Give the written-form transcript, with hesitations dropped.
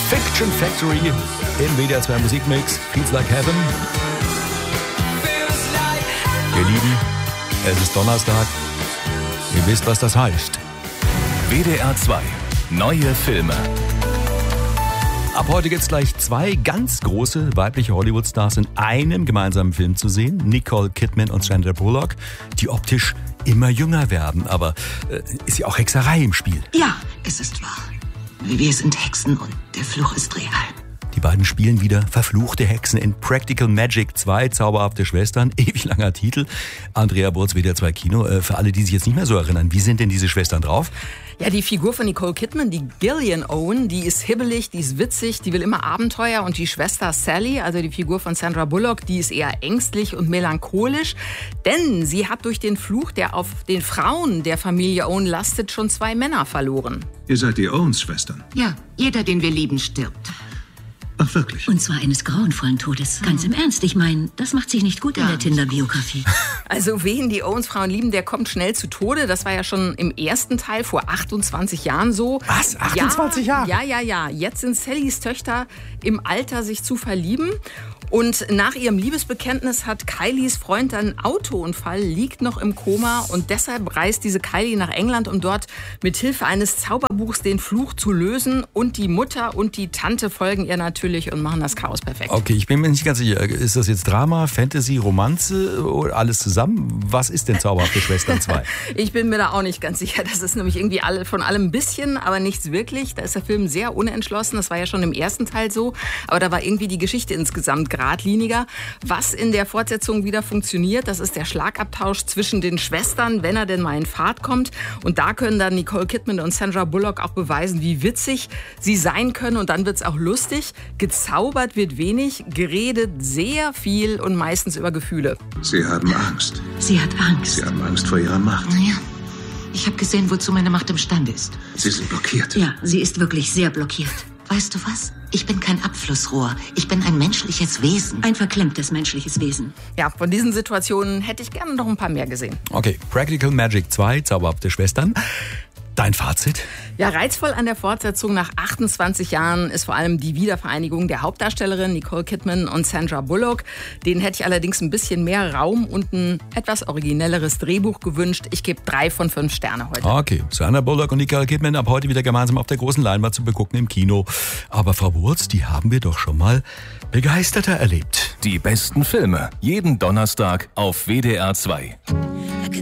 Fiction Factory im WDR 2 Musikmix. Feels Like Heaven. Ihr Lieben, es ist Donnerstag. Ihr wisst, was das heißt. WDR 2. Neue Filme. Ab heute gibt es gleich 2 ganz große weibliche Hollywood-Stars in einem gemeinsamen Film zu sehen. Nicole Kidman und Sandra Bullock, die optisch immer jünger werden. Aber ist ja auch Hexerei im Spiel. Ja, es ist wahr. Wir sind Hexen und der Fluch ist real. Die beiden spielen wieder verfluchte Hexen in Practical Magic 2, Zauberhafte Schwestern. Ewig langer Titel. Andrea Burz, WDR 2 Kino. Für alle, die sich jetzt nicht mehr so erinnern, wie sind denn diese Schwestern drauf? Ja, die Figur von Nicole Kidman, die Gillian Owen, die ist hibbelig, die ist witzig, die will immer Abenteuer. Und die Schwester Sally, also die Figur von Sandra Bullock, die ist eher ängstlich und melancholisch. Denn sie hat durch den Fluch, der auf den Frauen der Familie Owen lastet, schon 2 Männer verloren. Ihr seid die Owens-Schwestern? Ja, jeder, den wir lieben, stirbt. Ach, wirklich? Und zwar eines grauenvollen Todes. Ganz im Ernst, ich meine, das macht sich nicht gut in der Tinder-Biografie. Also wen die Owens-Frauen lieben, der kommt schnell zu Tode. Das war ja schon im ersten Teil vor 28 Jahren so. Was? 28 Jahre? Ja. Jetzt sind Sallys Töchter im Alter, sich zu verlieben. Und nach ihrem Liebesbekenntnis hat Kylies Freund einen Autounfall, liegt noch im Koma. Und deshalb reist diese Kylie nach England, um dort mit Hilfe eines Zauberbuchs den Fluch zu lösen. Und die Mutter und die Tante folgen ihr natürlich und machen das Chaos perfekt. Okay, ich bin mir nicht ganz sicher. Ist das jetzt Drama, Fantasy, Romanze oder alles zusammen? Was ist denn Zauberhafte Schwestern 2? Ich bin mir da auch nicht ganz sicher. Das ist nämlich irgendwie von allem ein bisschen, aber nichts wirklich. Da ist der Film sehr unentschlossen. Das war ja schon im ersten Teil so. Aber da war irgendwie die Geschichte insgesamt geradliniger. Was in der Fortsetzung wieder funktioniert, das ist der Schlagabtausch zwischen den Schwestern, wenn er denn mal in Fahrt kommt. Und da können dann Nicole Kidman und Sandra Bullock auch beweisen, wie witzig sie sein können. Und dann wird es auch lustig. Gezaubert wird wenig, geredet sehr viel und meistens über Gefühle. Sie haben Angst. Sie hat Angst. Sie haben Angst vor ihrer Macht. Naja, ich habe gesehen, wozu meine Macht imstande ist. Sie sind blockiert. Ja, sie ist wirklich sehr blockiert. Weißt du was? Ich bin kein Abflussrohr. Ich bin ein menschliches Wesen. Ein verklemmtes menschliches Wesen. Ja, von diesen Situationen hätte ich gerne noch ein paar mehr gesehen. Okay, Practical Magic 2, Zauberhafte Schwestern. Dein Fazit? Ja, reizvoll an der Fortsetzung nach 28 Jahren ist vor allem die Wiedervereinigung der Hauptdarstellerin Nicole Kidman und Sandra Bullock. Denen hätte ich allerdings ein bisschen mehr Raum und ein etwas originelleres Drehbuch gewünscht. Ich gebe 3 von 5 Sterne heute. Okay, Sandra Bullock und Nicole Kidman ab heute wieder gemeinsam auf der großen Leinwand zu begucken im Kino. Aber Frau Burz, die haben wir doch schon mal begeisterter erlebt. Die besten Filme. Jeden Donnerstag auf WDR 2.